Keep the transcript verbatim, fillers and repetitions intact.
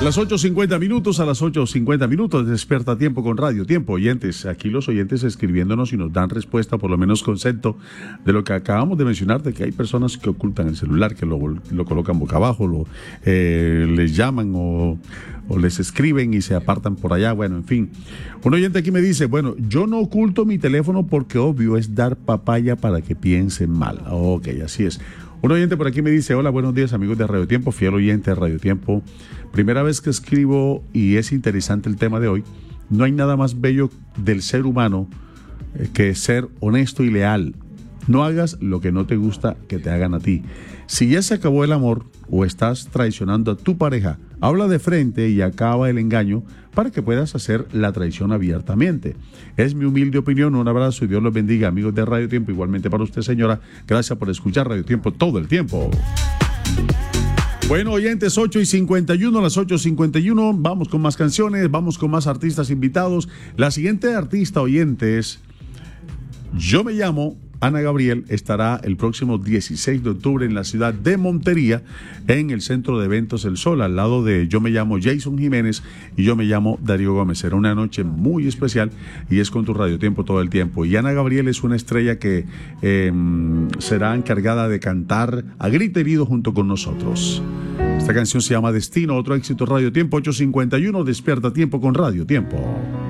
Las ocho cincuenta minutos, a las ocho cincuenta minutos, Despierta Tiempo con Radio Tiempo. Oyentes, aquí los oyentes escribiéndonos y nos dan respuesta, por lo menos concepto, de lo que acabamos de mencionar, de que hay personas que ocultan el celular, que lo, lo colocan boca abajo, lo, eh, les llaman o, o les escriben y se apartan por allá. Bueno, en fin. Un oyente aquí me dice, bueno, yo no oculto mi teléfono porque obvio es dar papaya para que piensen mal. Ok, así es. Un oyente por aquí me dice, hola, buenos días amigos de Radio Tiempo, fiel oyente de Radio Tiempo. Primera vez que escribo y es interesante el tema de hoy. No hay nada más bello del ser humano eh, que ser honesto y leal. No hagas lo que no te gusta que te hagan a ti. Si ya se acabó el amor o estás traicionando a tu pareja, habla de frente y acaba el engaño para que puedas hacer la traición abiertamente. Es mi humilde opinión. Un abrazo y Dios los bendiga, amigos de Radio Tiempo. Igualmente para usted, señora. Gracias por escuchar Radio Tiempo todo el tiempo. Bueno, oyentes, ocho y cincuenta y uno, a las ocho y cincuenta y uno, vamos con más canciones, vamos con más artistas invitados. La siguiente artista, oyentes, yo me llamo Ana Gabriel, estará el próximo dieciséis de octubre en la ciudad de Montería, en el Centro de Eventos El Sol, al lado de Yo me llamo Jason Jiménez y Yo me llamo Darío Gómez. Será una noche muy especial y es con tu Radio Tiempo todo el tiempo. Y Ana Gabriel es una estrella que eh, será encargada de cantar a grito herido junto con nosotros. Esta canción se llama Destino, otro éxito Radio Tiempo, ocho cincuenta y uno, Despierta Tiempo con Radio Tiempo.